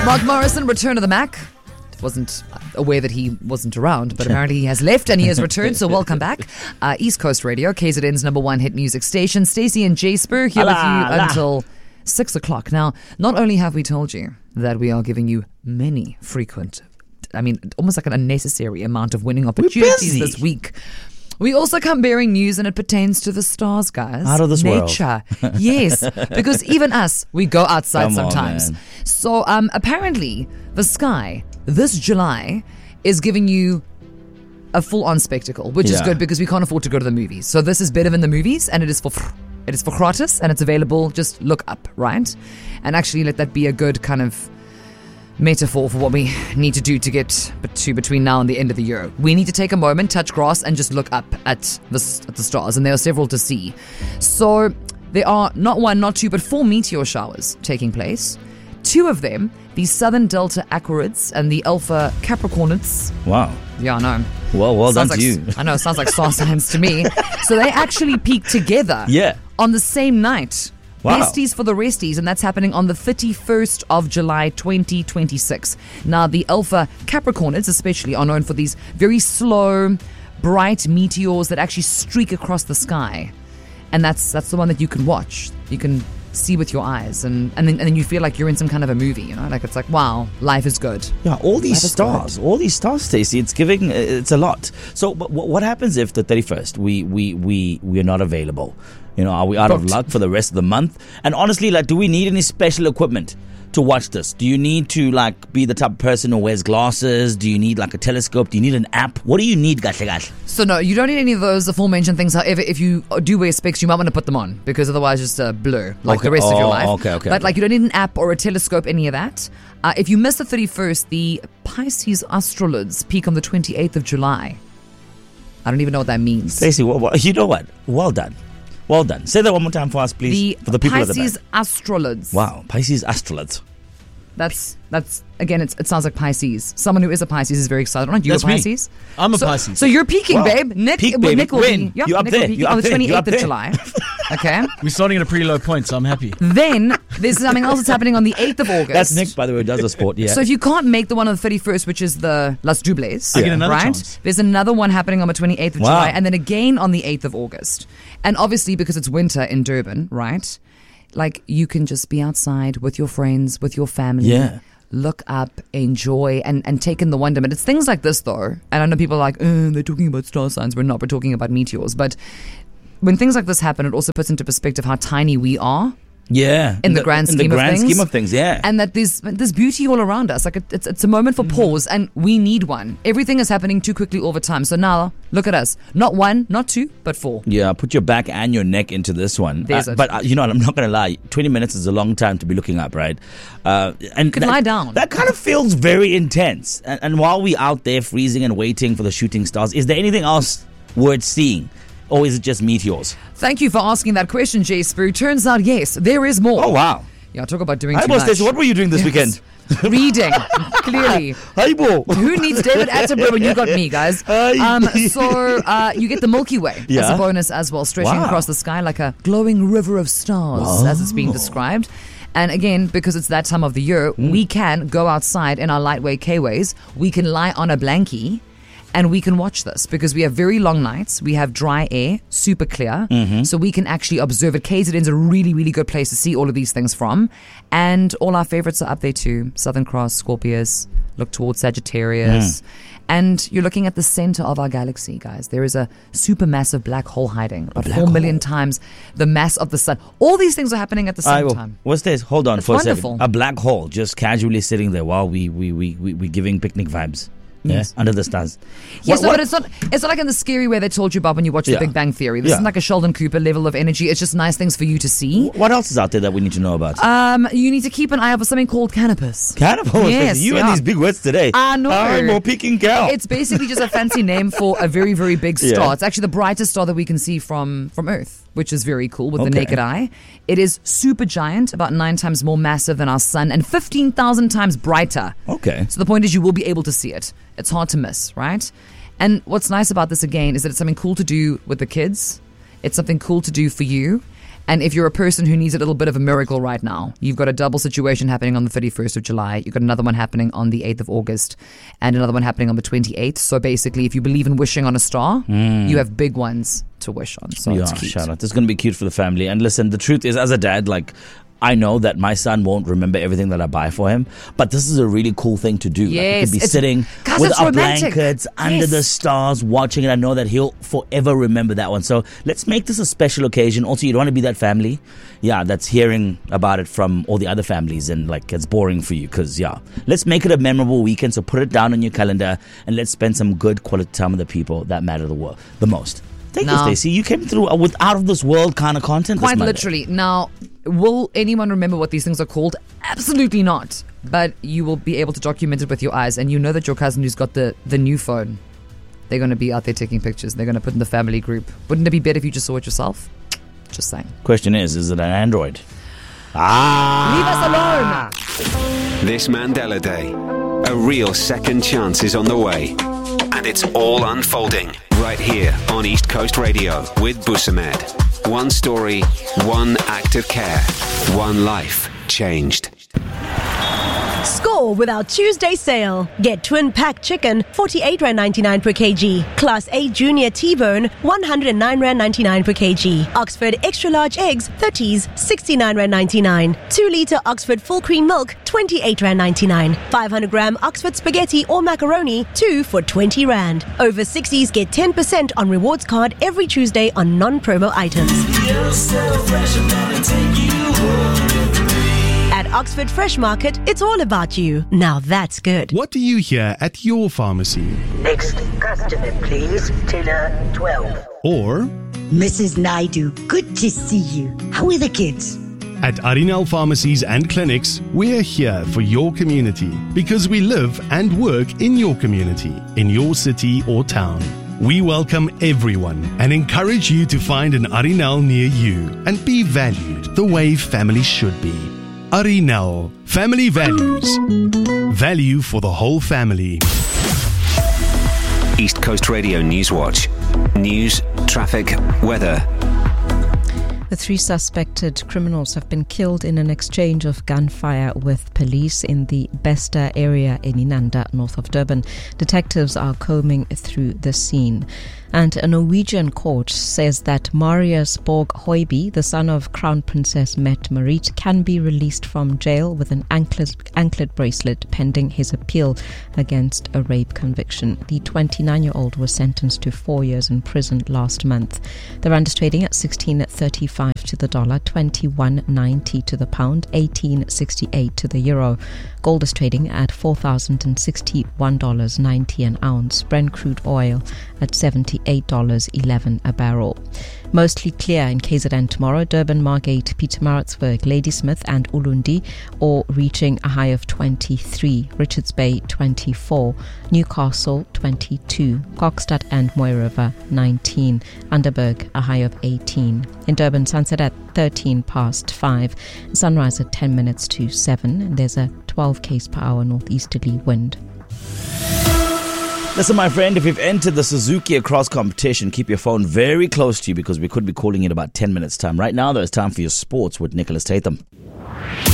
Mark Morrison, Return of the Mac. Wasn't aware that he wasn't around, but apparently he has left and he has returned, so welcome back. East Coast Radio, KZN's number one hit music station. Stacey and Jay Spur here with you until 6 o'clock. Now, not only have we told you that we are giving you many frequent, almost like an unnecessary amount of winning opportunities this week, we also come bearing news, and it pertains to the stars, guys. Out of this nature. world. Yes, because even us, we go outside Come on, sometimes. man. So apparently, the sky this July is giving you a full-on spectacle, which is good because we can't afford to go to the movies. So this is better than the movies, and it is for gratis, and it's available. Just look up, right? And actually let that be a good kind of metaphor for what we need to do to get to between now and the end of the year. We need to take a moment, touch grass, and just look up at the stars, and there are several to see. So there are not one, not two, but 4 meteor showers taking place. 2 of them, the Southern Delta Aquarids and the Alpha Capricornids. Wow. Yeah, I know. Well done to you. I know, it sounds like star signs to me. So they actually peak together on the same night. Wow. Besties for the resties, and that's happening on the 31st of July 2026. Now, the Alpha Capricornids especially are known for these very slow, bright meteors that actually streak across the sky. And that's the one that you can watch. You can see with your eyes, and then you feel like you're in some kind of a movie, you know, like it's like, wow, life is good. Yeah, all these stars, Stacey, it's a lot. So what happens if the 31st we are not available? You know, are we out of luck for the rest of the month? And honestly, like, do we need any special equipment to watch this? Do you need to be the type of person who wears glasses? Do you need a telescope? Do you need an app? What do you need, gahle? So no, you don't need any of those aforementioned things. However, if you do wear specs, you might want to put them on, because otherwise just blur the rest of your life. Okay. But you don't need an app or a telescope, any of that. If you miss the 31st, the Pisces astrolads peak on the 28th of July. I don't even know what that means. Stacey, you know what? Well done. Well done. Say that one more time for us, please. For the people at the back. Pisces astrolads. Wow, Pisces astrolads. That's again, it sounds like Pisces. Someone who is a Pisces is very excited. Aren't you a Pisces? Me. I'm a Pisces. So you're peaking, babe. Nick will when? be, You're up there. on the 28th of July. Okay. We're starting at a pretty low point, so I'm happy. Then there's something else that's happening on the 8th of August. That's Nick, by the way, who does the sport. Yeah. So if you can't make the one on the 31st, which is the Las Doubles, I get another chance. There's another one happening on the 28th of July, and then again on the 8th of August. And obviously, because it's winter in Durban, right? Like, you can just be outside with your friends, with your family. Yeah. Look up, enjoy, and take in the wonderment. It's things like this, though. And I know people are like, they're talking about star signs. We're not. We're talking about meteors. But when things like this happen, it also puts into perspective how tiny we are. Yeah. In the grand scheme of things, yeah. And that there's beauty all around us. Like, it's a moment for pause, and we need one. Everything is happening too quickly all the time. So now, look at us. Not 1, not 2, but 4. Yeah, put your back and your neck into this one. But you know what, I'm not going to lie. 20 minutes is a long time to be looking up, right? And you could lie down. That kind of feels very intense. And while we're out there freezing and waiting for the shooting stars, is there anything else worth seeing? Or is it just meteors? Thank you for asking that question, Jay Spru. Turns out, yes, there is more. Oh, wow. Yeah, talk about doing too much. Stacey, what were you doing this weekend? Reading, clearly. Who needs David Attenborough when you got me, guys? So you get the Milky Way as a bonus as well, stretching across the sky like a glowing river of stars, as it's being described. And again, because it's that time of the year, we can go outside in our lightweight K-Ways. We can lie on a blankie, and we can watch this because we have very long nights. We have dry air, super clear. So we can actually observe it. KZN's a really, really good place to see all of these things from. And all our favorites are up there too. Southern Cross, Scorpius, look towards Sagittarius. And you're looking at the center of our galaxy, guys. There is a supermassive black hole hiding, about 4 million times the mass of the sun. All these things are happening at the same time. What's this? Hold on for wonderful. a second. A black hole just casually sitting there while we giving picnic vibes. Yes. Under the stars. Yes, but it's not like in the scary way they told you about when you watch The Big Bang Theory. This isn't like a Sheldon Cooper level of energy. It's just nice things for you to see. What else is out there that we need to know about? You need to keep an eye out for something called Canopus. Canopus? Yes. You and these big words today. I know. I'm more peking cow. It's basically just a fancy name for a very, very big star. Yeah. It's actually the brightest star that we can see from Earth, which is very cool with the naked eye. It is super giant, about 9 times more massive than our sun, and 15,000 times brighter. Okay. So the point is you will be able to see it. It's hard to miss, right? And what's nice about this, again, is that it's something cool to do with the kids. It's something cool to do for you. And if you're a person who needs a little bit of a miracle right now, you've got a double situation happening on the 31st of July. You've got another one happening on the 8th of August and another one happening on the 28th. So basically, if you believe in wishing on a star, you have big ones to wish on. So it's cute. Shout out. It's going to be cute for the family. And listen, the truth is, as a dad, like, I know that my son won't remember everything that I buy for him, but this is a really cool thing to do. Yes, like, we could be sitting with our romantic blankets under the stars watching it. I know that he'll forever remember that one. So let's make this a special occasion. Also, you don't want to be that family, that's hearing about it from all the other families and like it's boring for you because, let's make it a memorable weekend. So put it down on your calendar and let's spend some good quality time with the people that matter the most. Thank you, Stacey. You came through with out of this world kind of content. Quite literally. Now, will anyone remember what these things are called? Absolutely not. But you will be able to document it with your eyes. And you know that your cousin who's got the new phone, they're going to be out there taking pictures. They're going to put in the family group. Wouldn't it be better if you just saw it yourself? Just saying. Question is it an Android? Leave us alone. This Mandela Day, a real second chance is on the way. And it's all unfolding right here on East Coast Radio with Busamed. One story, one act of care, one life changed. Score with our Tuesday sale. Get twin pack chicken, 48.99 per kg. Class A junior T-bone, 109.99 per kg. Oxford extra large eggs, 30s, 69.99. 2-litre Oxford full cream milk, 28.99. 500 gram Oxford spaghetti or macaroni, 2 for 20 rand. Over 60s get 10% on rewards card every Tuesday on non-promo items. You're so fresh, I'm gonna take you home. At Oxford Fresh Market, it's all about you. Now that's good. What do you hear at your pharmacy? Next customer, please. Tiller 12. Or Mrs. Naidu, good to see you. How are the kids? at Arinal Pharmacies and Clinics, we're here for your community because we live and work in your community, in your city or town. We welcome everyone and encourage you to find an Arinal near you and be valued the way family should be. Arinal, family values. Value for the whole family. East Coast Radio Newswatch. News, traffic, weather. The 3 suspected criminals have been killed in an exchange of gunfire with police in the Besta area in Inanda, north of Durban. Detectives are combing through the scene. And a Norwegian court says that Marius Borg Høiby, the son of Crown Princess Mette Marit, can be released from jail with an anklet bracelet pending his appeal against a rape conviction. The 29-year-old was sentenced to 4 years in prison last month. The rand is trading at 16.35 to the dollar, 21.90 to the pound, 18.68 to the euro. Gold is trading at $4,061.90 an ounce. Brent crude oil at $78.11 a barrel. Mostly clear in KZN tomorrow. Durban, Margate, Pietermaritzburg, Ladysmith and Ulundi all reaching a high of 23. Richards Bay 24. Newcastle 22. Kokstad and Mooi River 19. Underberg a high of 18. In Durban, sunset at 13 past 5. Sunrise at 10 minutes to 7. And there's a 12 k's per hour northeasterly wind. Listen, my friend, if you've entered the Suzuki Across competition, keep your phone very close to you because we could be calling in about 10 minutes' time. Right now, though, it's time for your sports with Nicholas Tatham.